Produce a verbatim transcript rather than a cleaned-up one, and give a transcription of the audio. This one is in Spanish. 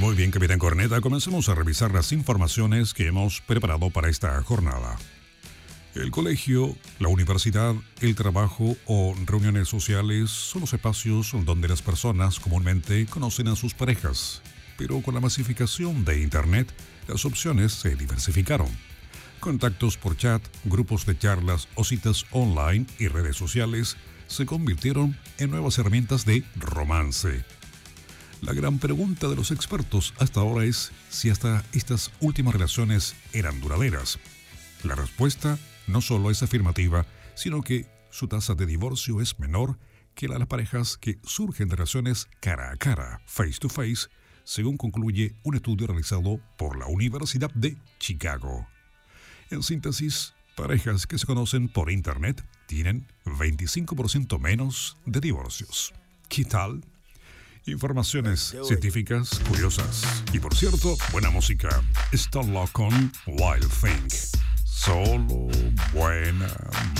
Muy bien, Capitán Corneta, comencemos a revisar las informaciones que hemos preparado para esta jornada. El colegio, la universidad, el trabajo o reuniones sociales son los espacios donde las personas comúnmente conocen a sus parejas. Pero con la masificación de Internet, las opciones se diversificaron. Contactos por chat, grupos de charlas o citas online y redes sociales se convirtieron en nuevas herramientas de romance. La gran pregunta de los expertos hasta ahora es si hasta estas últimas relaciones eran duraderas. La respuesta no solo es afirmativa, sino que su tasa de divorcio es menor que la de las parejas que surgen de relaciones cara a cara, face to face, según concluye un estudio realizado por la Universidad de Chicago. En síntesis, parejas que se conocen por Internet tienen veinticinco por ciento menos de divorcios. ¿Qué tal? Informaciones científicas curiosas. Y por cierto, buena música. Stone Lock con Wild Thing. Solo buena